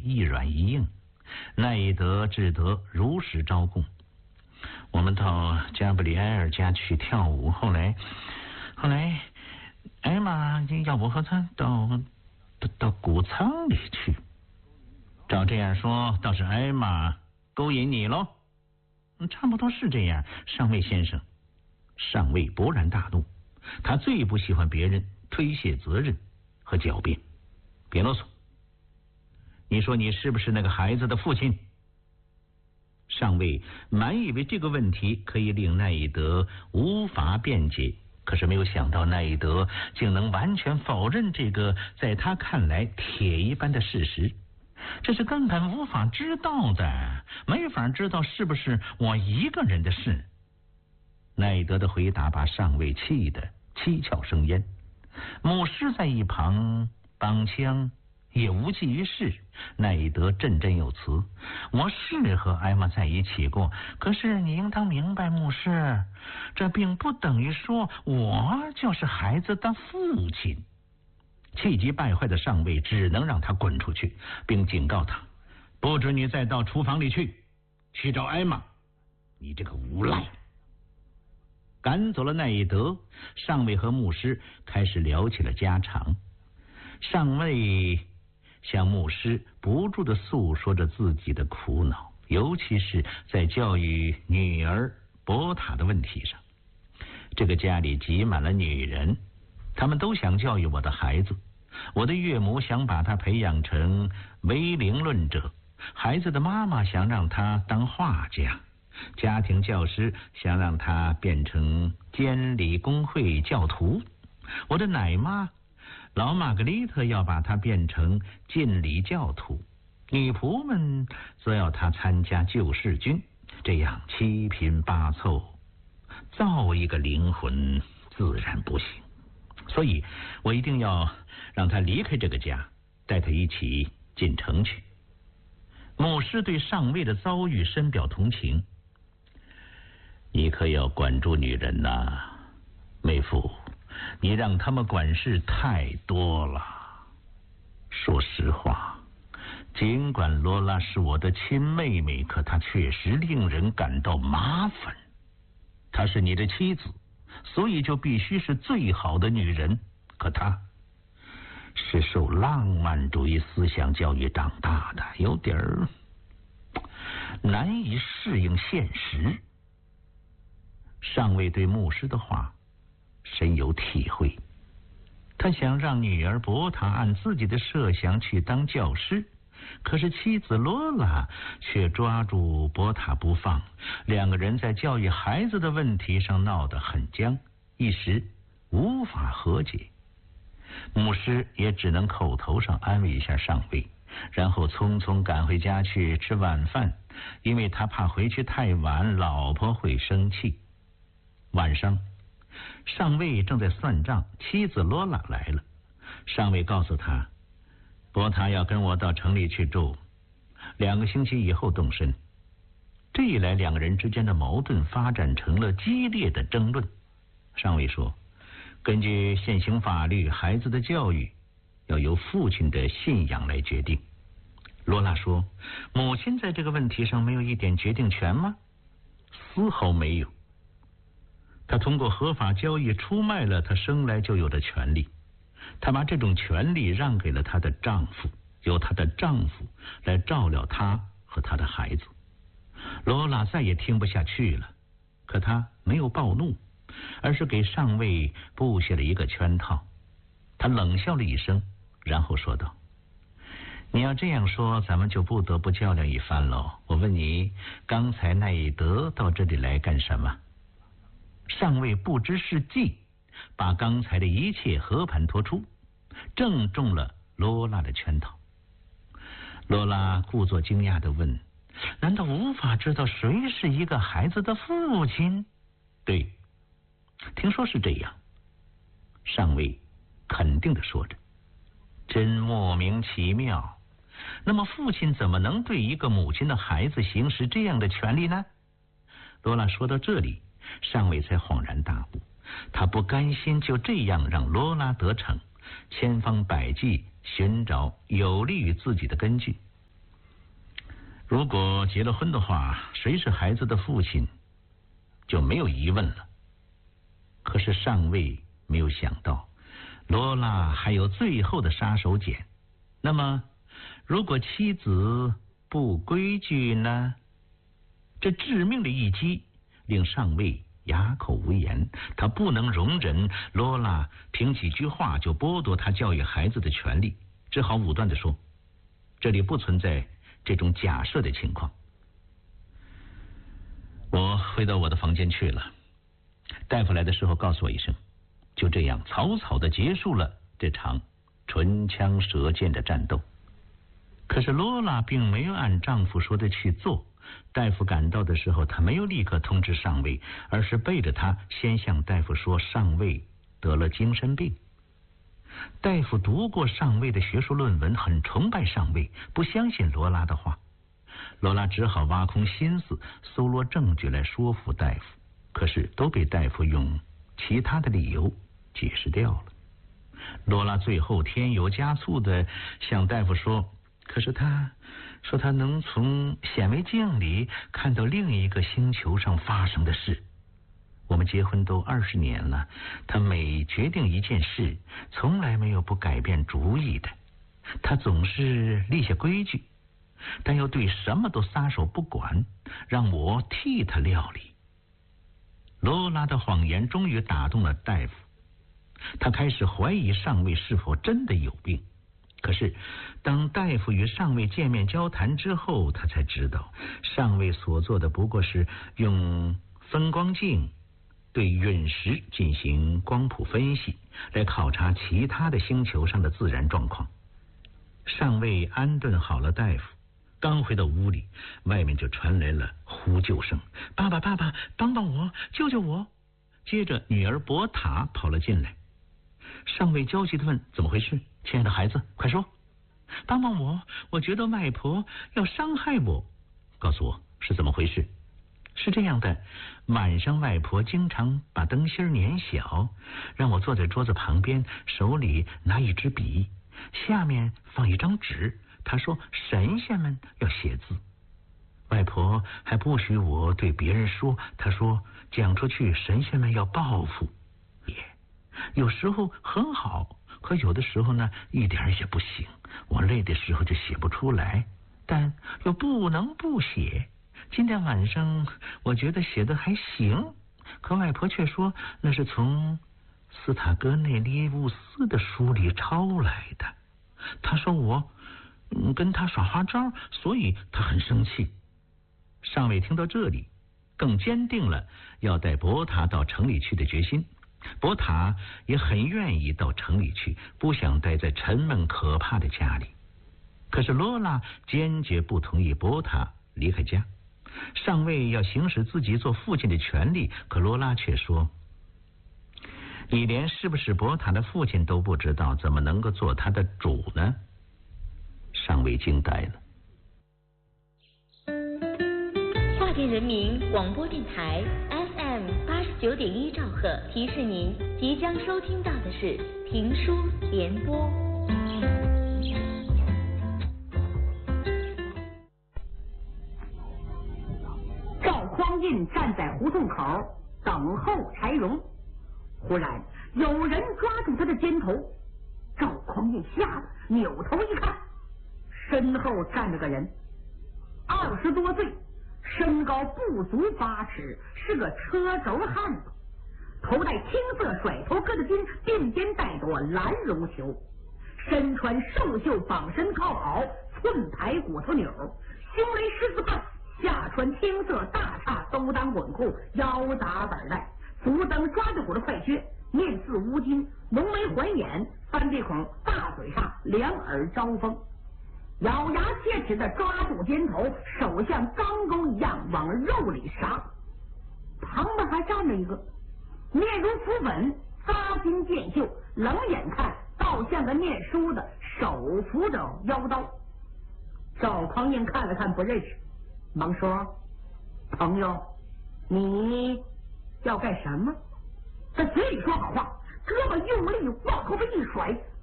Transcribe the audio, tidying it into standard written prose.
一软一硬，奈伊德只得如实招供。我们到加布里埃尔家去跳舞，后来艾玛要我和他到谷仓里去。照这样说，倒是艾玛勾引你喽？差不多是这样，上尉先生。上尉勃然大怒，他最不喜欢别人推卸责任和狡辩。别啰嗦，你说你是不是那个孩子的父亲？上尉满以为这个问题可以令奈伊德无法辩解，可是没有想到奈伊德竟能完全否认这个在他看来铁一般的事实。这是根本无法知道的，没法知道是不是我一个人的事。奈伊德的回答把上尉气得七窍生烟，牧师在一旁帮腔也无济于事。奈伊德振振有词：我是和艾玛在一起过，可是你应当明白，牧师，这并不等于说我就是孩子的父亲。气急败坏的上尉只能让他滚出去，并警告他：不准你再到厨房里去找艾玛，你这个无赖。赶走了奈伊德，上尉和牧师开始聊起了家常。上尉向牧师不住地诉说着自己的苦恼，尤其是在教育女儿博塔的问题上。这个家里挤满了女人，他们都想教育我的孩子。我的岳母想把他培养成唯灵论者，孩子的妈妈想让他当画家，家庭教师想让他变成监理公会教徒，我的奶妈老玛格丽特要把他变成禁礼教徒，女仆们则要他参加救世军，这样七拼八凑造一个灵魂自然不行。所以我一定要让他离开这个家，带他一起进城去。牧师对上尉的遭遇深表同情。你可要管住女人呐，妹夫，你让他们管事太多了。说实话，尽管罗拉是我的亲妹妹，可她确实令人感到麻烦。她是你的妻子，所以就必须是最好的女人，可她是受浪漫主义思想教育长大的，有点难以适应现实。上尉对牧师的话深有体会，他想让女儿博塔按自己的设想去当教师，可是妻子罗拉却抓住博塔不放，两个人在教育孩子的问题上闹得很僵，一时无法和解。牧师也只能口头上安慰一下上尉，然后匆匆赶回家去吃晚饭，因为他怕回去太晚老婆会生气。晚上上尉正在算账，妻子罗拉来了。上尉告诉他，博塔要跟我到城里去住，2个星期以后动身。这一来，两个人之间的矛盾发展成了激烈的争论。上尉说，根据现行法律，孩子的教育要由父亲的信仰来决定。罗拉说，母亲在这个问题上没有一点决定权吗？丝毫没有。她通过合法交易出卖了她生来就有的权利，她把这种权利让给了她的丈夫，由她的丈夫来照料她和她的孩子。罗拉再也听不下去了，可她没有暴怒，而是给上尉布下了一个圈套。她冷笑了一声，然后说道，你要这样说，咱们就不得不较量一番喽。我问你，刚才奈伊德到这里来干什么？上尉不知是计，把刚才的一切和盘托出，正中了罗拉的圈套。罗拉故作惊讶地问，难道无法知道谁是一个孩子的父亲？对，听说是这样。上尉肯定地说着，真莫名其妙。那么父亲怎么能对一个母亲的孩子行使这样的权利呢？罗拉说到这里，上尉才恍然大悟，他不甘心就这样让罗拉得逞，千方百计寻找有利于自己的根据。 如果结了婚的话，谁是孩子的父亲就没有疑问了。可是上尉没有想到，罗拉还有最后的杀手锏。那么，如果妻子不规矩呢？这致命的一击令上尉哑口无言。他不能容忍罗拉凭几句话就剥夺他教育孩子的权利，只好武断地说：“这里不存在这种假设的情况。”我回到我的房间去了。大夫来的时候告诉我一声，就这样草草地结束了这场唇枪舌剑的战斗。可是罗拉并没有按丈夫说的去做。大夫赶到的时候，她没有立刻通知上尉，而是背着他先向大夫说上尉得了精神病。大夫读过上尉的学术论文，很崇拜上尉，不相信罗拉的话。罗拉只好挖空心思搜罗证据来说服大夫，可是都被大夫用其他的理由解释掉了。罗拉最后添油加醋的向大夫说，可是他说他能从显微镜里看到另一个星球上发生的事。我们结婚都20年了，他每决定一件事，从来没有不改变主意的。他总是立下规矩，但又对什么都撒手不管，让我替他料理。罗拉的谎言终于打动了大夫，他开始怀疑上尉是否真的有病。可是当大夫与上尉见面交谈之后，他才知道上尉所做的不过是用分光镜对陨石进行光谱分析，来考察其他的星球上的自然状况。上尉安顿好了大夫，刚回到屋里，外面就传来了呼救声：“爸爸，爸爸，帮帮我，救救我！”接着女儿博塔跑了进来。上尉焦急地问：“怎么回事？亲爱的孩子，快说！帮帮我，我觉得外婆要伤害我。告诉我是怎么回事。”是这样的，晚上外婆经常把灯芯捻小，让我坐在桌子旁边，手里拿一支笔，下面放一张纸。她说神仙们要写字，外婆还不许我对别人说，她说讲出去神仙们要报复。有时候很好，可有的时候呢，一点也不行。我累的时候就写不出来，但又不能不写。今天晚上我觉得写的还行，可外婆却说那是从斯塔格内利乌斯的书里抄来的。她说我跟他耍花招，所以他很生气。上尉听到这里，更坚定了要带博塔到城里去的决心。博塔也很愿意到城里去，不想待在沉闷可怕的家里。可是罗拉坚决不同意博塔离开家。上尉要行使自己做父亲的权利，可罗拉却说：“你连是不是博塔的父亲都不知道，怎么能够做他的主呢？”上尉惊呆了。 大连人民广播电台 FM89.1兆赫提示您，即将收听到的是评书联播。 赵匡胤站在胡同口等候柴荣，忽然有人抓住他的肩头，赵匡胤吓得扭头一看，身后站着个人，20多岁，身高不足8尺，是个车轴汉子，头戴青色甩头疙瘩巾，鬓边带朵蓝绒球，身穿寿绣绑身靠袄，寸排骨头纽，胸勒狮子帕，下穿青色大叉兜裆滚裤，腰打板带，足蹬抓着骨的快靴，面似乌金，浓眉环眼，翻鼻孔，大嘴上两耳招风，咬牙切齿的抓住肩头，手像钢钩一样往肉里杀。旁边还站着一个面如浮粉，扎金剑袖，冷眼看倒像个念书的，手扶着腰刀。赵匡胤看了看不认识，忙说：“朋友，你要干什么？”他嘴里说好话，胳膊用力往后边一甩，